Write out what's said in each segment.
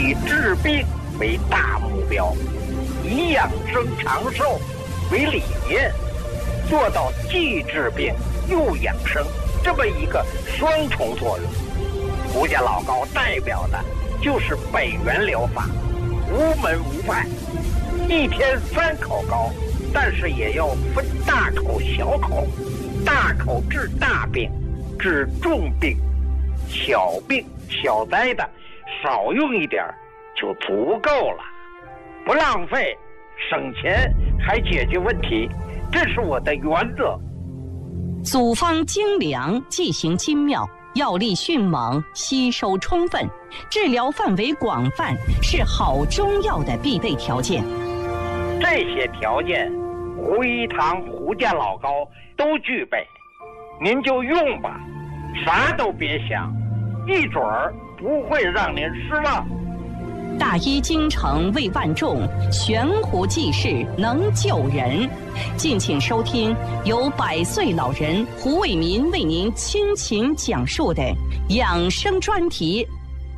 以治病为大目标，以养生长寿为理念，做到既治病又养生这么一个双重作用。胡家老高代表的就是北元疗法，无门无派，一天3口高，但是也要分大口小口，大口治大病，治重病，小病小灾的少用一点就足够了，不浪费，省钱还解决问题，这是我的原则。 组方精良，剂型精妙，药力迅猛，吸收充分，治疗范围广泛，是好中药的必备条件。 这些条件，胡一堂胡家老高都具备，您就用吧，啥都别想，一准儿不会让您失望。 大医精诚为万众，悬壶济世能救人。敬请收听由100岁老人胡伟民为您倾情讲述的养生专题。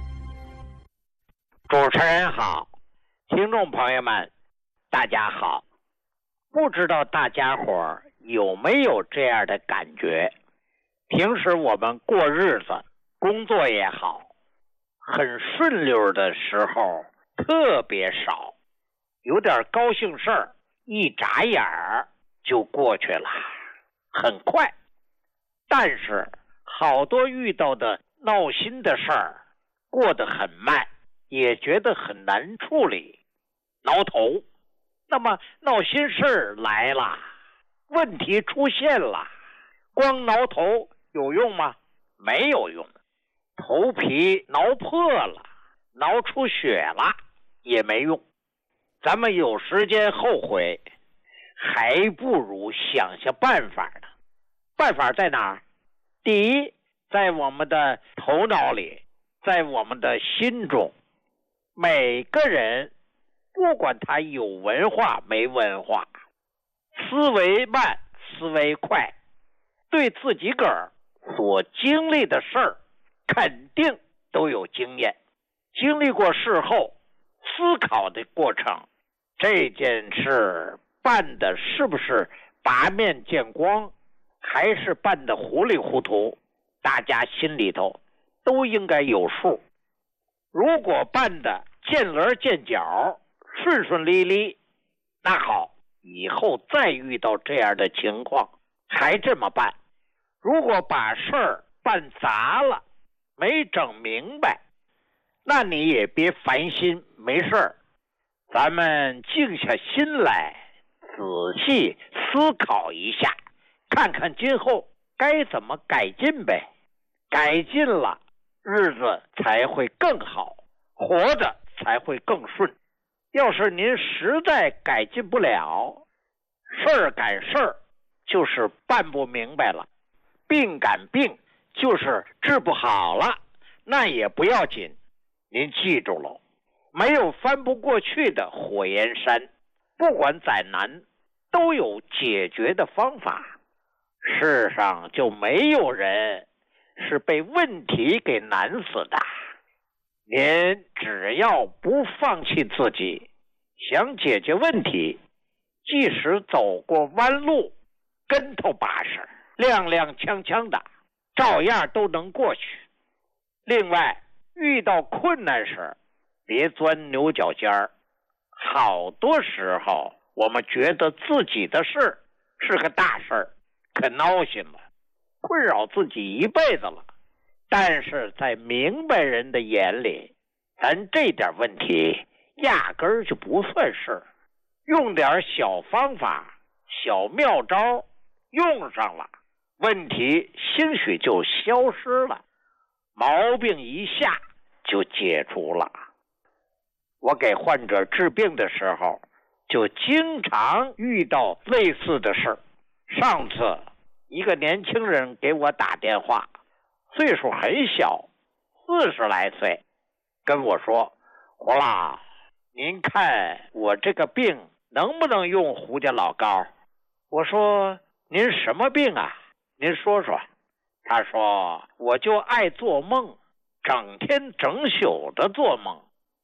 主持人好，听众朋友们大家好。不知道大家伙儿有没有这样的感觉，平时我们过日子工作也好，很顺溜的时候特别少，有点高兴事儿一眨眼儿就过去了，很快。但是好多遇到的闹心的事儿过得很慢，也觉得很难处理，挠头。那么闹心事儿来了，问题出现了，光挠头有用吗？没有用。头皮挠破了，挠出血了也没用。咱们有时间后悔，还不如想想办法呢。办法在哪儿？第一，在我们的头脑里，在我们的心中。每个人不管他有文化没文化，思维慢思维快，对自己个儿所经历的事儿肯定都有经验，经历过事后思考的过程，这件事办的是不是拔面见光，还是办的糊里糊涂，大家心里头都应该有数。如果办的见棱见角，顺顺利利，那好，以后再遇到这样的情况还这么办。如果把事儿办砸了，没整明白，那你也别烦心，没事儿，咱们静下心来仔细思考一下，看看今后该怎么改进呗。改进了，日子才会更好，活着才会更顺。要是您实在改进不了，事儿赶事儿就是办不明白了，病赶病就是治不好了，那也不要紧。您记住了，没有翻不过去的火焰山，不管再难都有解决的方法。世上就没有人是被问题给难死的。您只要不放弃自己，想解决问题，即使走过弯路，跟头把式，踉踉跄跄的，照样都能过去。另外，遇到困难时，别钻牛角尖儿。好多时候，我们觉得自己的事是个大事儿，可闹心了，困扰自己一辈子了。但是在明白人的眼里，咱这点问题压根儿就不算事，用点小方法小妙招用上了，问题兴许就消失了，毛病一下就解除了。我给患者治病的时候就经常遇到类似的事。上次一个年轻人给我打电话，岁数很小，40来岁，跟我说，胡老，您看我这个病能不能用胡家老膏？我说，您什么病啊？您说说。他说，我就爱做梦，整天整宿的做梦，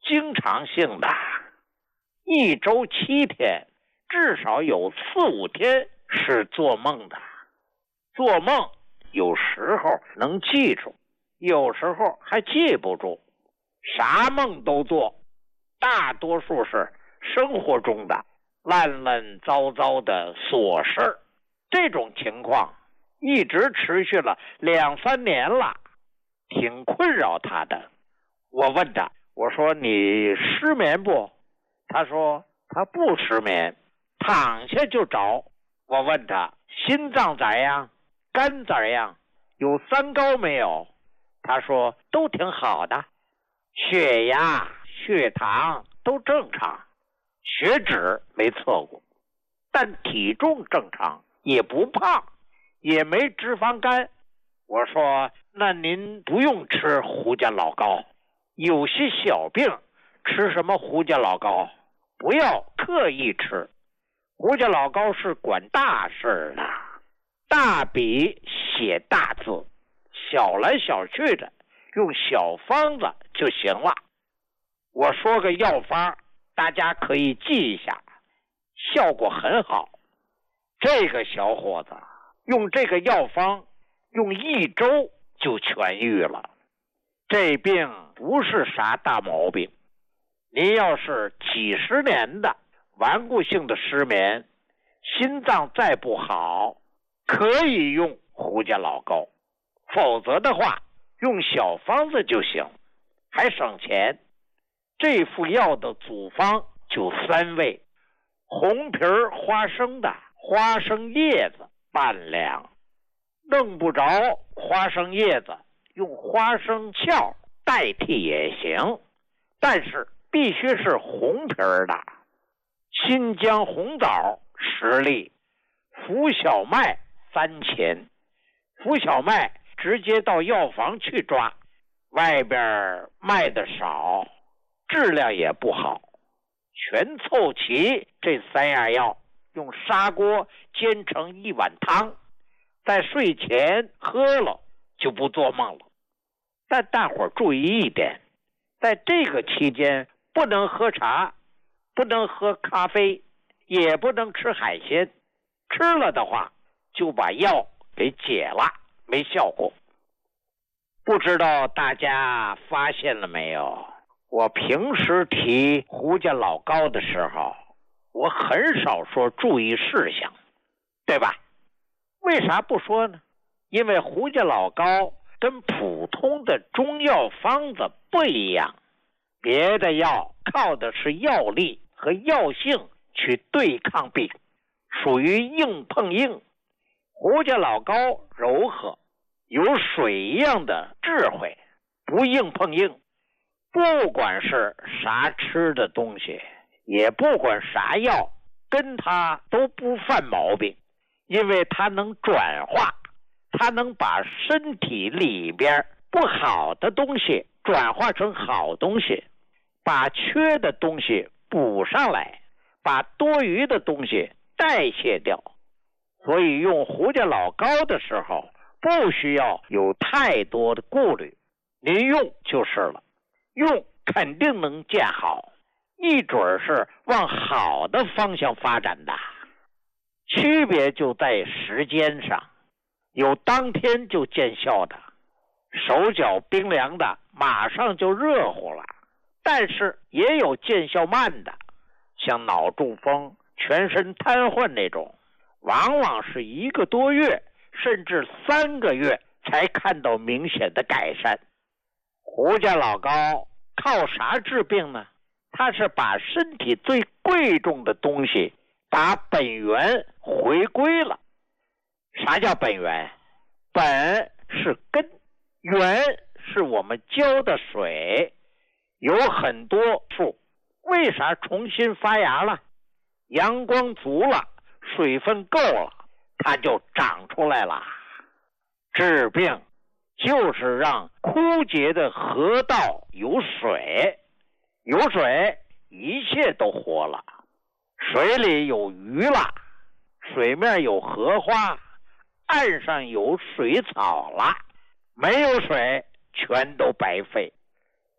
经常性的，一周7天，至少有4、5天是做梦的。做梦有时候能记住，有时候还记不住，啥梦都做，大多数是生活中的乱乱糟糟的琐事。这种情况一直持续了2、3年了，挺困扰他的。我问他，我说你失眠不？他说他不失眠，躺下就着。我问他心脏咋样？肝咋样？有3高没有？他说都挺好的，血压、血糖都正常，血脂没测过，但体重正常，也不胖，也没脂肪肝。我说那您不用吃胡家老膏，有些小病吃什么胡家老膏？不要刻意吃，胡家老膏是管大事的，大笔写大字，小来小去的用小方子就行了。我说个药方，大家可以记一下，效果很好。这个小伙子用这个药方用1周就痊愈了。这病不是啥大毛病，您要是几十年的顽固性的失眠，心脏再不好，可以用胡家老膏，否则的话用小方子就行，还省钱。这副药的组方就3味：红皮花生的花生叶子半两，弄不着花生叶子，用花生壳代替也行，但是必须是红皮的。新疆红枣10粒，浮小麦3钱。浮小麦直接到药房去抓，外边卖的少，质量也不好。全凑齐这3样药，用砂锅煎成1碗汤，在睡前喝了就不做梦了。但大伙儿注意一点，在这个期间不能喝茶，不能喝咖啡，也不能吃海鲜，吃了的话就把药给解了，没效果。不知道大家发现了没有，我平时提胡家老膏的时候，我很少说注意事项，对吧？为啥不说呢？因为胡家老膏跟普通的中药方子不一样，别的药靠的是药力和药性去对抗病，属于硬碰硬。胡家老膏柔和，有水一样的智慧，不硬碰硬。不管是啥吃的东西，也不管啥药，跟它都不犯毛病，因为它能转化，它能把身体里边不好的东西转化成好东西，把缺的东西补上来，把多余的东西代谢掉。所以用胡家老膏的时候，不需要有太多的顾虑，您用就是了，用肯定能见好，一准是往好的方向发展的。区别就在时间上，有当天就见效的，手脚冰凉的马上就热乎了，但是也有见效慢的，像脑中风、全身瘫痪那种，往往是1个多月甚至3个月才看到明显的改善。胡家老膏靠啥治病呢？它是把身体最贵重的东西把本源回归了。啥叫本源？本是根，源是我们浇的水。有很多树为啥重新发芽了？阳光足了，水分够了，它就长出来了。治病就是让枯竭的河道有水，有水一切都活了。水里有鱼了，水面有荷花，岸上有水草了，没有水全都白费。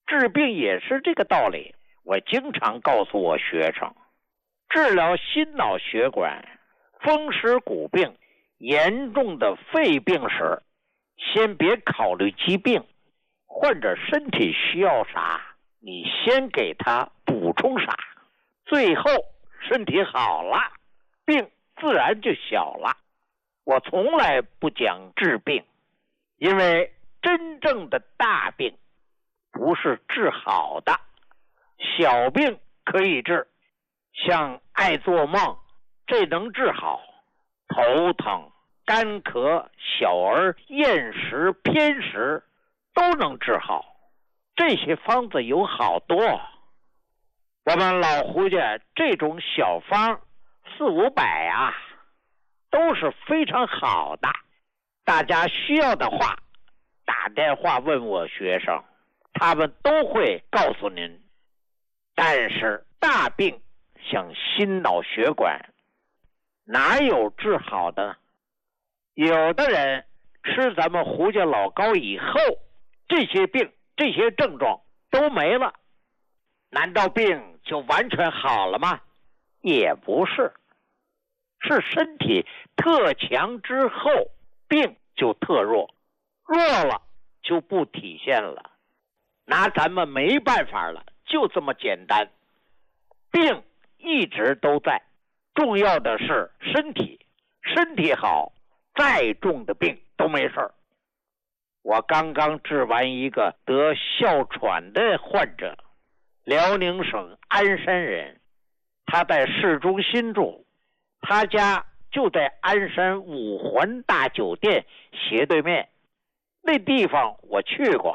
治病也是这个道理。我经常告诉我学生，治疗心脑血管、风湿骨病、严重的肺病时，先别考虑疾病，患者身体需要啥，你先给他补充啥，最后身体好了，病自然就小了。我从来不讲治病，因为真正的大病不是治好的，小病可以治，像爱做梦，这能治好；头疼、干咳、小儿厌食、偏食都能治好。这些方子有好多，我们老胡家这种小方400-500啊，都是非常好的。大家需要的话，打电话问我学生，他们都会告诉您。但是大病像心脑血管，哪有治好的呢？有的人吃咱们胡家老膏以后，这些病、这些症状都没了，难道病就完全好了吗？也不是，是身体特强之后，病就特弱，弱了就不体现了，拿咱们没办法了，就这么简单。病一直都在，重要的是身体好，再重的病都没事。我刚刚治完一个得哮喘的患者，辽宁省鞍山人，他在市中心住，他家就在鞍山五环大酒店斜对面。那地方我去过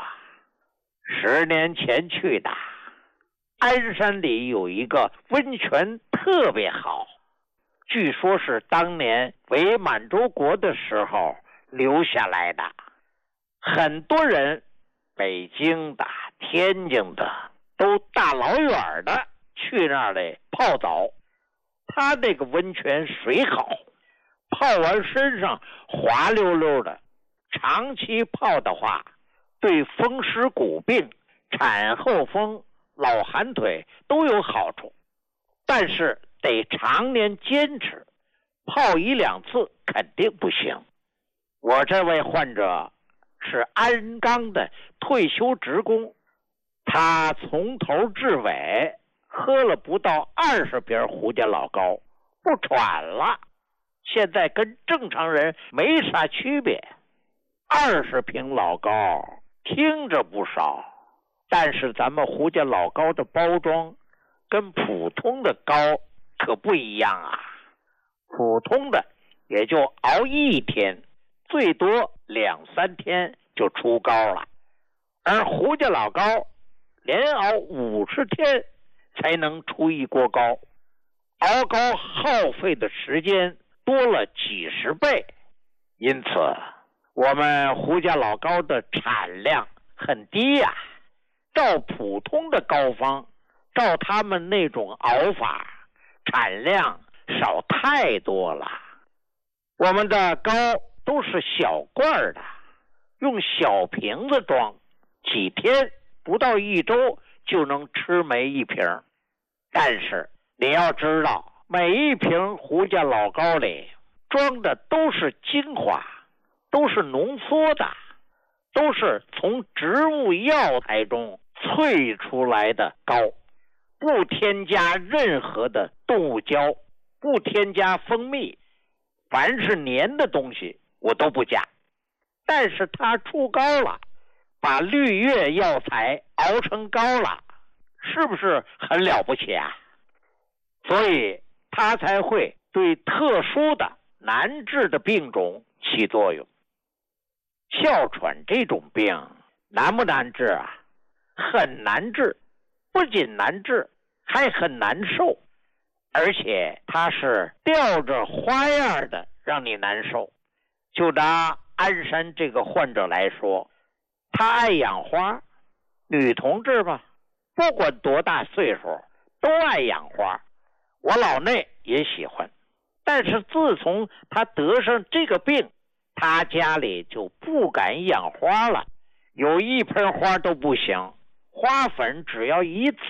，10年前去的。鞍山里有一个温泉特别好，据说是当年伪满洲国的时候留下来的。很多人北京的、天津的都大老远的去那里泡澡。他那个温泉水好，泡完身上滑溜溜的，长期泡的话，对风湿骨病、产后风、老寒腿都有好处。但是得常年坚持，泡1-2次肯定不行。我这位患者是鞍钢的退休职工，他从头至尾喝了不到20瓶胡家老膏，不喘了，现在跟正常人没啥区别。20瓶老膏听着不少，但是咱们胡家老膏的包装跟普通的膏可不一样啊。普通的也就熬1天，最多2-3天就出膏了，而胡家老膏连熬50天才能出一锅膏，熬膏耗费的时间多了几10倍。因此我们胡家老膏的产量很低呀，照普通的膏方，照他们那种熬法，产量少太多了。我们的膏都是小罐的，用小瓶子装，几天不到1周就能吃没1瓶。但是你要知道，每1瓶胡家老膏里装的都是精华，都是浓缩的，都是从植物药材中萃出来的膏，不添加任何的动物胶，不添加蜂蜜，凡是粘的东西我都不加。但是它出膏了，把绿叶药材熬成膏了，是不是很了不起啊？所以它才会对特殊的难治的病种起作用。哮喘这种病难不难治啊？很难治，不仅难治，还很难受，而且它是吊着花样的让你难受。就拿鞍山这个患者来说，他爱养花，女同志吧，不管多大岁数都爱养花，我老内也喜欢。但是自从他得上这个病，他家里就不敢养花了，有1盆花都不行， 花粉只要一次